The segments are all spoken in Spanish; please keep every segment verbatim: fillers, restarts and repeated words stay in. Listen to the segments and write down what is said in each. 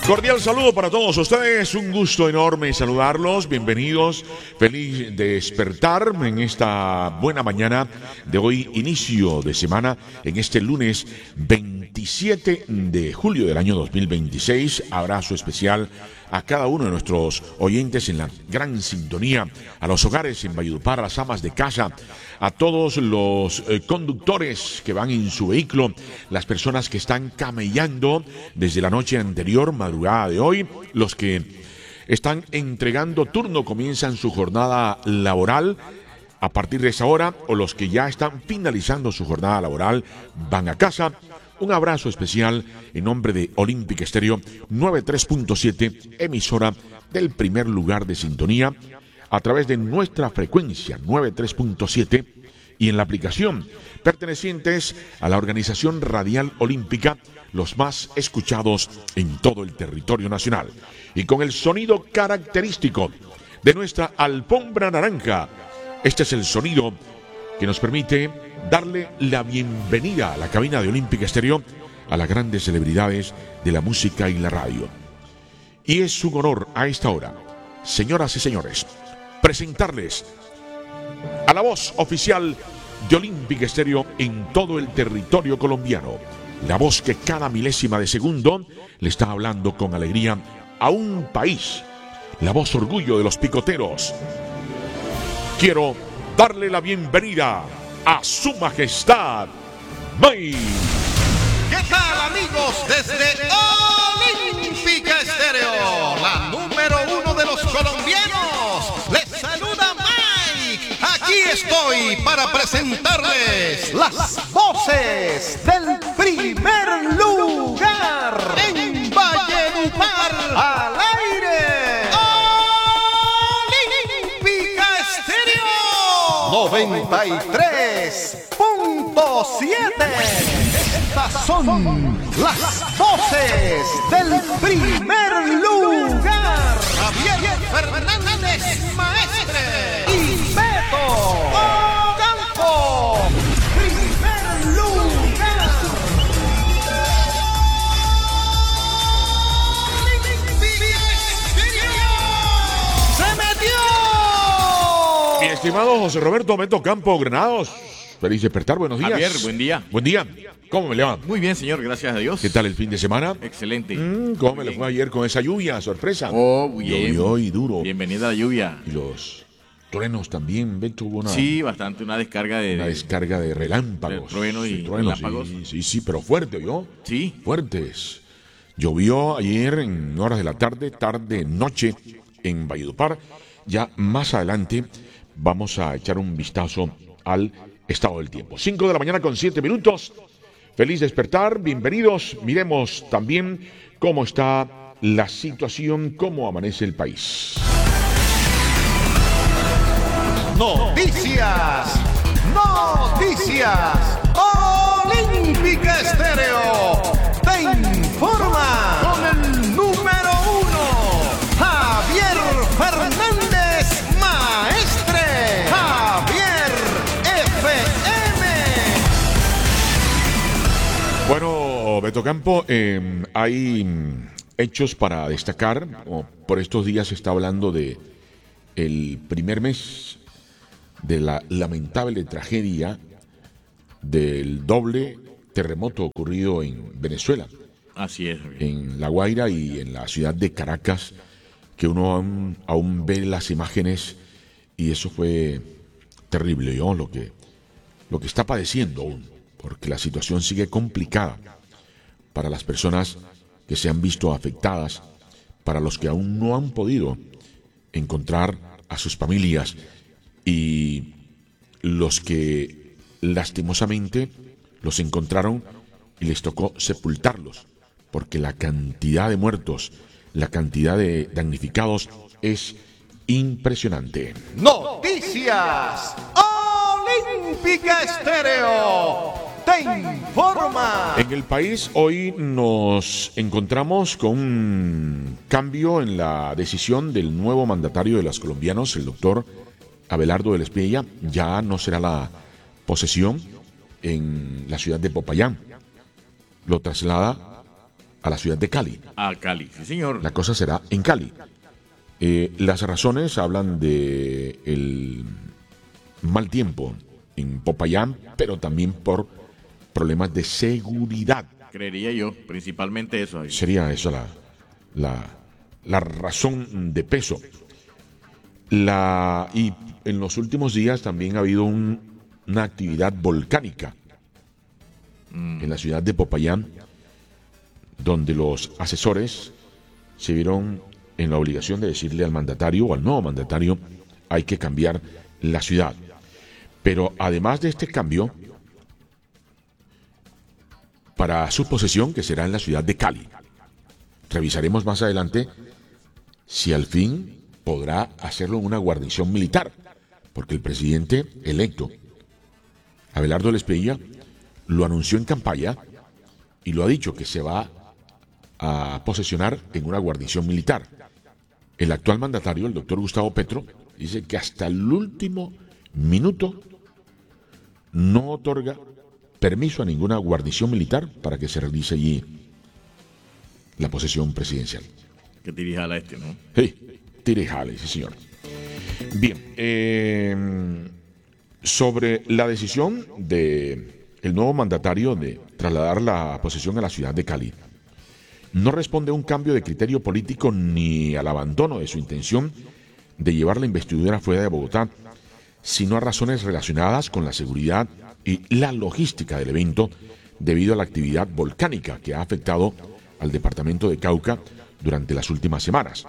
Cordial saludo para todos ustedes, un gusto enorme saludarlos, bienvenidos, feliz de despertar en esta buena mañana de hoy, inicio de semana, en este lunes veintisiete de julio del año dos mil veintiséis. Abrazo especial a cada uno de nuestros oyentes en la gran sintonía, a los hogares en Valledupar, a las amas de casa, a todos los eh, conductores que van en su vehículo, las personas que están camellando desde la noche anterior, madrugada de hoy, los que están entregando turno, comienzan su jornada laboral a partir de esa hora, o los que ya están finalizando su jornada laboral, van a casa. Un abrazo especial en nombre de Olímpica Estéreo noventa y tres punto siete, emisora del primer lugar de sintonía, a través de nuestra frecuencia noventa y tres punto siete y en la aplicación, pertenecientes a la Organización Radial Olímpica, los más escuchados en todo el territorio nacional. Y con el sonido característico de nuestra alfombra naranja, este es el sonido que nos permite darle la bienvenida a la cabina de Olímpica Estéreo a las grandes celebridades de la música y la radio. Y es un honor a esta hora, señoras y señores, presentarles a la voz oficial de Olímpica Estéreo en todo el territorio colombiano, la voz que cada milésima de segundo le está hablando con alegría a un país, la voz orgullo de los picoteros. Quiero darle la bienvenida a su majestad, May. ¿Qué tal, amigos? Desde Olímpica Estéreo, la número uno de los colombianos, les saluda Mike. Aquí estoy para presentarles las voces del primer lugar en Valledupar al aire. Olímpica Estéreo noventa y tres punto siete. Estas son las voces del primer lugar. Javier Fernández Maestre y Beto Ocampo. Primer lugar. ¡Se metió! Mi estimado José Roberto Beto Ocampo, Granados. Feliz despertar, buenos días. Javier, buen día. Buen día. ¿Cómo me le va? Muy bien, señor, gracias a Dios. ¿Qué tal el fin de semana? Excelente. Mm, ¿Cómo Muy me le bien. fue ayer con esa lluvia, sorpresa? Oh, bien. Llovió y duro. Bienvenida a la lluvia. Y los truenos también, Beto, hubo una, Sí, bastante, una descarga de... una descarga de relámpagos. de truenos y Sí, truenos, relámpagos. Sí, sí, sí, pero fuerte, ¿oyó? Sí. Fuertes. Llovió ayer en horas de la tarde, tarde, noche, en Valledupar. Ya más adelante vamos a echar un vistazo al estado del tiempo. cinco de la mañana con siete minutos. Feliz despertar, bienvenidos. Miremos también cómo está la situación, cómo amanece el país. Noticias, noticias. Olímpica Estéreo te informa con el número uno, Javier Fernández Maestre. Javier F M. Bueno, Beto Campo, eh, hay mm, hechos para destacar. Oh, por estos días se está hablando de el primer mes de la lamentable tragedia del doble terremoto ocurrido en Venezuela, Así es, Javier. en La Guaira y en la ciudad de Caracas, que uno aún, aún ve las imágenes y eso fue terrible, ¿no? Lo que, lo que está padeciendo aún, porque la situación sigue complicada para las personas que se han visto afectadas, para los que aún no han podido encontrar a sus familias y los que lastimosamente los encontraron y les tocó sepultarlos, porque la cantidad de muertos, la cantidad de damnificados es impresionante. Noticias. Olímpica Estéreo te informa. En el país hoy nos encontramos con un cambio en la decisión del nuevo mandatario de los colombianos, el doctor Abelardo del Espriella. Ya no será la posesión en la ciudad de Popayán. Lo traslada a la ciudad de Cali. A Cali, sí, señor. La cosa será en Cali. Eh, las razones hablan de el mal tiempo en Popayán, pero también por problemas de seguridad. Creería yo, principalmente eso. Ahí. Sería eso la, la, la razón de peso. La, y en los últimos días también ha habido un, una actividad volcánica mm. en la ciudad de Popayán, donde los asesores se vieron en la obligación de decirle al mandatario o al nuevo mandatario hay que cambiar la ciudad. Pero además de este cambio, para su posesión, que será en la ciudad de Cali, revisaremos más adelante si al fin podrá hacerlo en una guarnición militar, porque el presidente electo, Abelardo Lespeilla, lo anunció en campaña y lo ha dicho que se va a posesionar en una guarnición militar. El actual mandatario, el doctor Gustavo Petro, dice que hasta el último minuto no otorga permiso a ninguna guarnición militar para que se realice allí la posesión presidencial. Que dirija al este, ¿no? Sí, tirijale, sí, señor. Bien, eh, sobre la decisión de el nuevo mandatario de trasladar la posesión a la ciudad de Cali, no responde a un cambio de criterio político ni al abandono de su intención de llevar la investidura fuera de Bogotá, sino a razones relacionadas con la seguridad y la logística del evento debido a la actividad volcánica que ha afectado al departamento de Cauca durante las últimas semanas.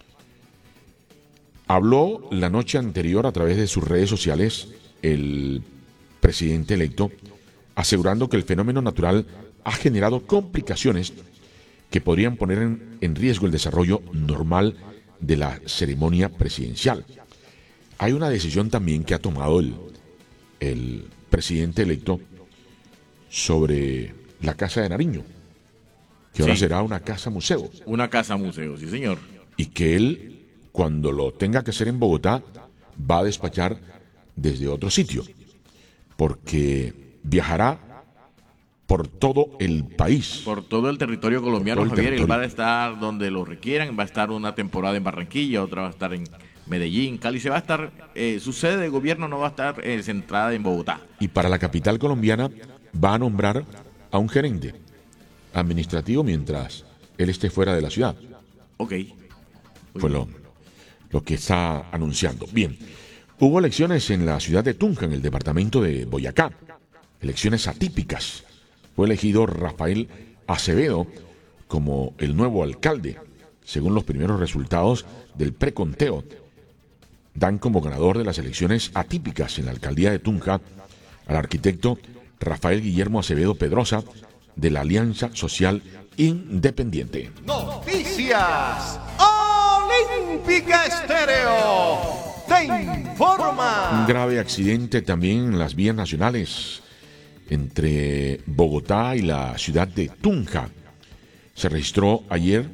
Habló la noche anterior a través de sus redes sociales el presidente electo, asegurando que el fenómeno natural ha generado complicaciones que podrían poner en, en riesgo el desarrollo normal de la ceremonia presidencial. Hay una decisión también que ha tomado el, el presidente electo sobre la Casa de Nariño, que ahora sí. será una casa museo. Una casa museo, sí, señor. Y que él, cuando lo tenga que hacer en Bogotá, va a despachar desde otro sitio, porque viajará por todo el país. Por todo el territorio colombiano, el Javier. territorio. Él va a estar donde lo requieran. Va a estar una temporada en Barranquilla, otra va a estar en Medellín, Cali. Se va a estar, eh, su sede de gobierno no va a estar eh, centrada en Bogotá. Y para la capital colombiana va a nombrar a un gerente administrativo mientras él esté fuera de la ciudad. Ok. Fue lo, lo que está anunciando. Bien, hubo elecciones en la ciudad de Tunja, en el departamento de Boyacá. Elecciones atípicas. Fue elegido Rafael Acevedo como el nuevo alcalde, según los primeros resultados del preconteo. Dan como ganador de las elecciones atípicas en la alcaldía de Tunja al arquitecto Rafael Guillermo Acevedo Pedrosa, de la Alianza Social Independiente. Noticias Olímpica Estéreo te informa. Un grave accidente también en las vías nacionales entre Bogotá y la ciudad de Tunja. Se registró ayer.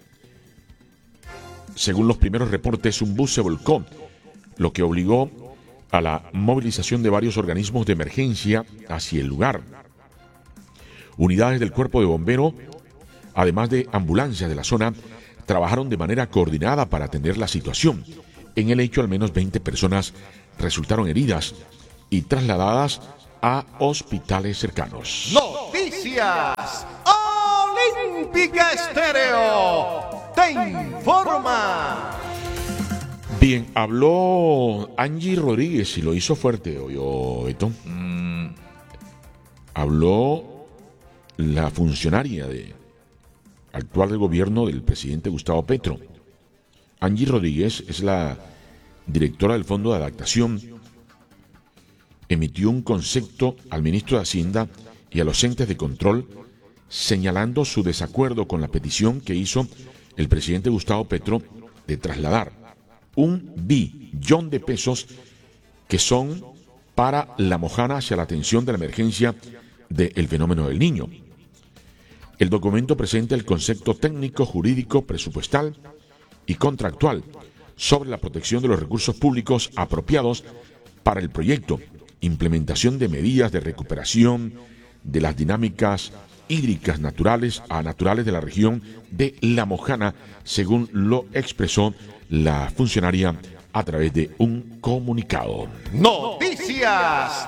Según los primeros reportes, un bus se volcó, lo que obligó a la movilización de varios organismos de emergencia hacia el lugar. Unidades del Cuerpo de Bomberos, además de ambulancias de la zona, trabajaron de manera coordinada para atender la situación. En el hecho, al menos veinte personas resultaron heridas y trasladadas a hospitales cercanos. Noticias Olímpica Estéreo te informa. Bien, habló Angie Rodríguez y lo hizo fuerte hoy, oh, Beto. Mm. Habló la funcionaria de actual del gobierno del presidente Gustavo Petro. Angie Rodríguez es la directora del Fondo de Adaptación. Emitió un concepto al ministro de Hacienda y a los entes de control, señalando su desacuerdo con la petición que hizo el presidente Gustavo Petro de trasladar un billón de pesos que son para la Mojana hacia la atención de la emergencia del fenómeno del Niño. El documento presenta el concepto técnico, jurídico, presupuestal y contractual sobre la protección de los recursos públicos apropiados para el proyecto, implementación de medidas de recuperación de las dinámicas hídricas naturales a naturales de la región de La Mojana, según lo expresó la funcionaria a través de un comunicado. Noticias,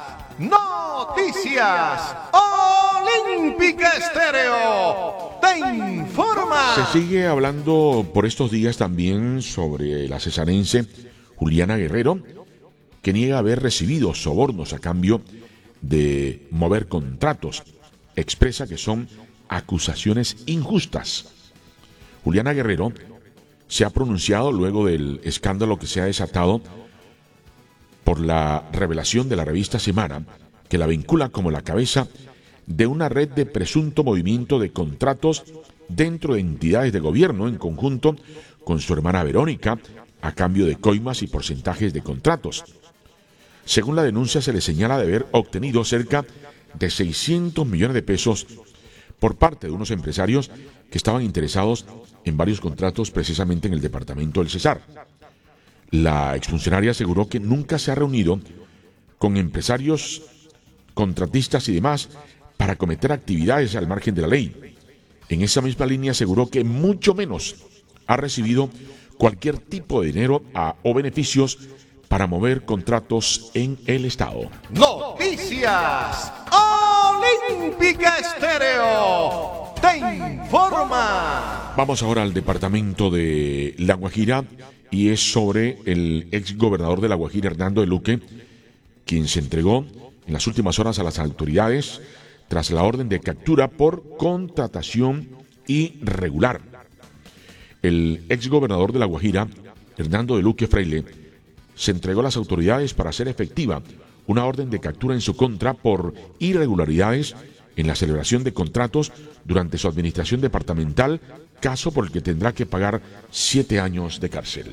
noticias, Olímpica Estéreo te informa. Se sigue hablando por estos días también sobre la cesarense Juliana Guerrero, que niega haber recibido sobornos a cambio de mover contratos. Expresa que son acusaciones injustas. Juliana Guerrero se ha pronunciado luego del escándalo que se ha desatado por la revelación de la revista Semana, que la vincula como la cabeza de una red de presunto movimiento de contratos dentro de entidades de gobierno en conjunto con su hermana Verónica, a cambio de coimas y porcentajes de contratos. Según la denuncia, se le señala de haber obtenido cerca de seiscientos millones de pesos por parte de unos empresarios que estaban interesados en varios contratos precisamente en el departamento del Cesar. La exfuncionaria aseguró que nunca se ha reunido con empresarios, contratistas y demás para cometer actividades al margen de la ley. En esa misma línea aseguró que mucho menos ha recibido cualquier tipo de dinero a, o beneficios para mover contratos en el Estado. Noticias, Olímpica Estéreo te informa. Vamos ahora al departamento de La Guajira y es sobre el ex gobernador de La Guajira, Hernando de Luque, quien se entregó en las últimas horas a las autoridades tras la orden de captura por contratación irregular. El ex gobernador de La Guajira, Hernando de Luque Freile, se entregó a las autoridades para hacer efectiva una orden de captura en su contra por irregularidades en la celebración de contratos durante su administración departamental, caso por el que tendrá que pagar siete años de cárcel.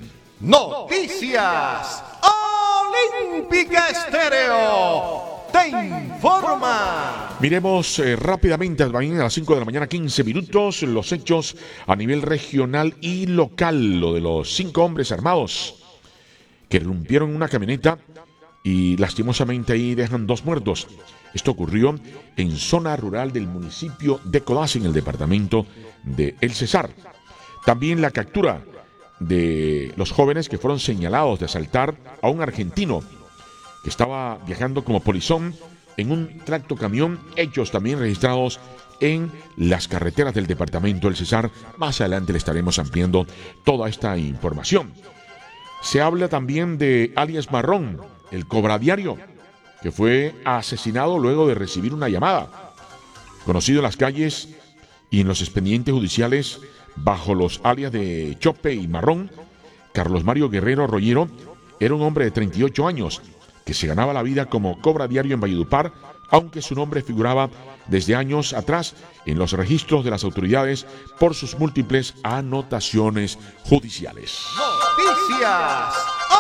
Noticias, Olímpica Estéreo te informa. Miremos eh, rápidamente a las cinco de la mañana, quince minutos, los hechos a nivel regional y local. Lo de los cinco hombres armados que irrumpieron en una camioneta y lastimosamente ahí dejan dos muertos. Esto ocurrió en zona rural del municipio de Codazzi, en el departamento de El Cesar. También la captura de los jóvenes que fueron señalados de asaltar a un argentino que estaba viajando como polizón en un tractocamión, hechos también registrados en las carreteras del departamento del Cesar. Más adelante le estaremos ampliando toda esta información. Se habla también de alias Marrón, el cobradiario, que fue asesinado luego de recibir una llamada. Conocido en las calles y en los expedientes judiciales bajo los alias de Chope y Marrón, Carlos Mario Guerrero Rollero era un hombre de treinta y ocho años que se ganaba la vida como cobradiario en Valledupar, aunque su nombre figuraba desde años atrás en los registros de las autoridades por sus múltiples anotaciones judiciales. Noticias,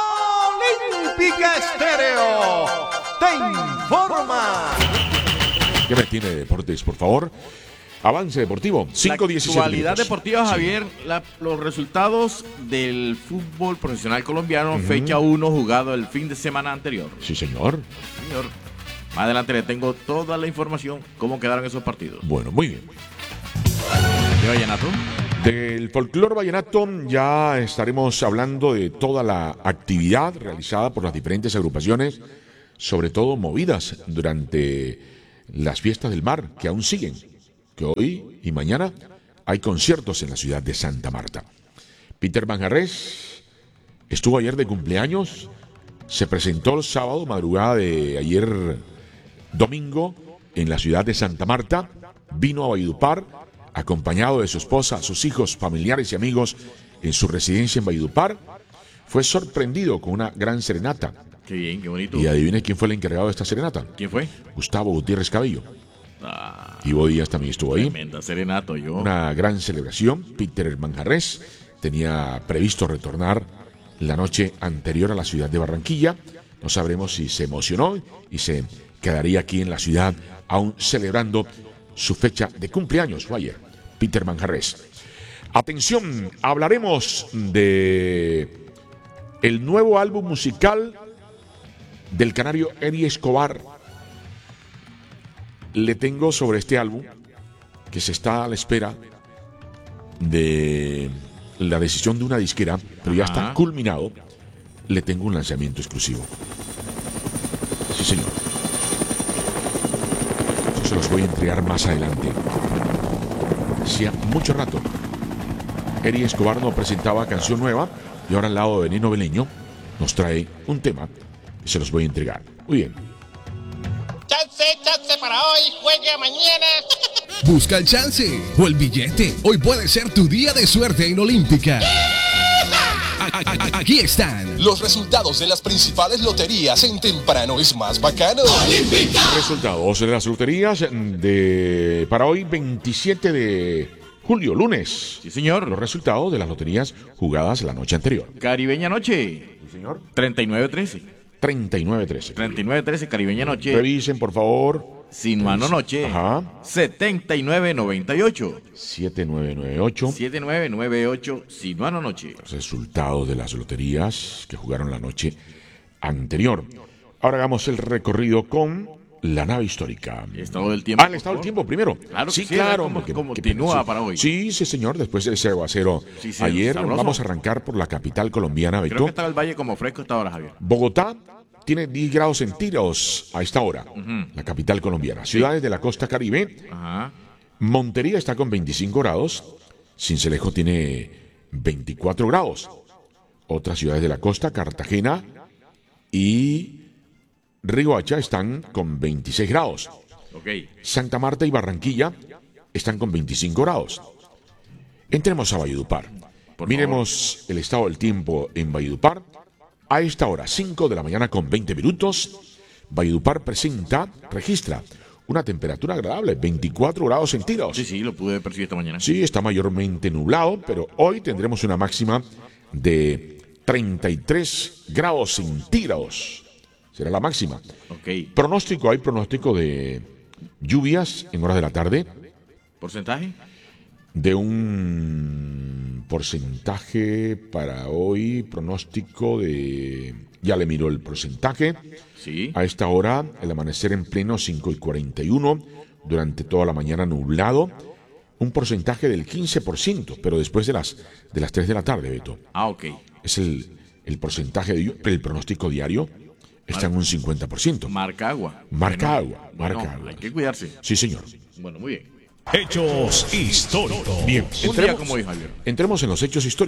Olímpica Estéreo te informa. ¿Qué me tiene de deportes, por favor? Avance deportivo, cinco diecisiete. La actualidad minutos. deportiva, Sí. Javier, la- los resultados del fútbol profesional colombiano, Ujú. fecha uno, jugado el fin de semana anterior. Sí, señor. Señor, más adelante le tengo toda la información, cómo quedaron esos partidos. Bueno, muy bien. ¿De Vallenato? Del folclore vallenato ya estaremos hablando de toda la actividad realizada por las diferentes agrupaciones, sobre todo movidas durante las fiestas del mar, que aún siguen, que hoy y mañana hay conciertos en la ciudad de Santa Marta. Peter Manjarres estuvo ayer de cumpleaños, se presentó el sábado, madrugada de ayer domingo, en la ciudad de Santa Marta, vino a Valledupar, acompañado de su esposa, sus hijos, familiares y amigos en su residencia en Valledupar. Fue sorprendido con una gran serenata. Qué bien, qué bonito. Y adivine quién fue el encargado de esta serenata. ¿Quién fue? Gustavo Gutiérrez Cabello. Ah, Ivo Díaz también estuvo ahí. tremenda serenato, yo. Una gran celebración. Peter Manjarres tenía previsto retornar la noche anterior a la ciudad de Barranquilla. No sabremos si se emocionó y se quedaría aquí en la ciudad aún celebrando su fecha de cumpleaños. Fue ayer, Peter Manjarres. Atención, hablaremos de el nuevo álbum musical del canario Eddie Escobar. Le tengo sobre este álbum que se está a la espera de la decisión de una disquera, pero ya está Ajá. culminado, le tengo un lanzamiento exclusivo. Sí, señor. Eso se los voy a entregar más adelante. Hacía mucho rato Eri Escobar nos presentaba canción nueva y ahora al lado de Nino Beleño nos trae un tema que se los voy a entregar. Muy bien. Chance, chance para hoy, juegue mañana. Busca el chance o el billete. Hoy puede ser tu día de suerte en Olímpica. A- a- a- Aquí están los resultados de las principales loterías en Temprano es más bacano. Resultados de las loterías de para hoy veintisiete de julio, lunes. Sí, señor. Los resultados de las loterías jugadas la noche anterior. Caribeña Noche. Sí, señor. treinta y nueve trece. treinta y nueve trece. treinta y nueve trece, Caribeña Noche. Revisen, por favor. Sin mano noche. Ajá. setenta y nueve noventa y ocho. siete nueve nueve ocho. setenta y nueve noventa y ocho. Sin mano noche. Resultados de las loterías que jugaron la noche anterior. Ahora hagamos el recorrido con la nave histórica. El estado del tiempo. Ah, el estado del tiempo primero. Claro que sí, sí, claro. ¿cómo- porque- cómo que- continúa sí. para hoy? Sí, sí, señor. Después de ese aguacero Sí, sí, ayer, sabroso. vamos a arrancar por la capital colombiana, Creo Beto. que estaba el valle como fresco hasta ahora, Javier. Bogotá tiene diez grados centígrados a esta hora. La capital colombiana. Ciudades de la costa caribe. Ajá. Montería está con veinticinco grados. Cincelejo tiene veinticuatro grados. Otras ciudades de la costa, Cartagena y Riohacha, están con veintiséis grados. Ok. Santa Marta y Barranquilla están con veinticinco grados. Entremos a Valledupar. Por Miremos el estado del tiempo en Valledupar. A esta hora, cinco de la mañana con veinte minutos, Valledupar presenta, registra una temperatura agradable, veinticuatro grados centígrados. Sí, sí, lo pude percibir esta mañana. Sí, está mayormente nublado, pero hoy tendremos una máxima de treinta y tres grados centígrados. Será la máxima. Ok. Pronóstico, hay pronóstico de lluvias en horas de la tarde, ¿Porcentaje? de un porcentaje para hoy, pronóstico de... Ya le miro el porcentaje. Sí. A esta hora, el amanecer en pleno cinco y cuarenta y uno, durante toda la mañana nublado, un porcentaje del quince por ciento, pero después de las, de las tres de la tarde, Beto. Ah, ok. Es el, el porcentaje de lluvia, el pronóstico diario está en un cincuenta por ciento. Marca agua. Marca Bueno, agua, bueno, marca agua. Hay que cuidarse. Sí, señor. Bueno, muy bien. Hechos históricos. Bien, Un día entremos, como hoy, Javier. entremos en los hechos históricos.